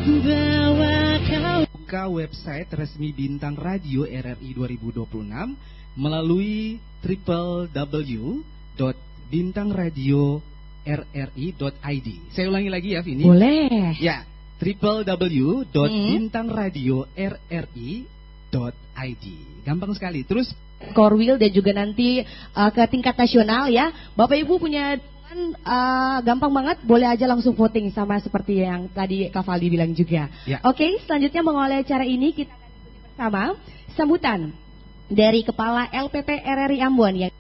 bawa kau. Buka website resmi Bintang Radio RRI 2026 melalui www.bintangradio.rri.id. Saya ulangi lagi ya, Vini. Boleh. Ya, www.bintangradio.rri.id. Gampang sekali. Terus Korwil dan juga nanti ke tingkat nasional ya. Bapak Ibu punya gampang banget, boleh aja langsung voting sama seperti yang tadi Kak Valdi bilang juga. Ya. Oke, selanjutnya mengawali acara ini kita akan ikuti bersama sambutan dari Kepala LPP RRI Ambon yang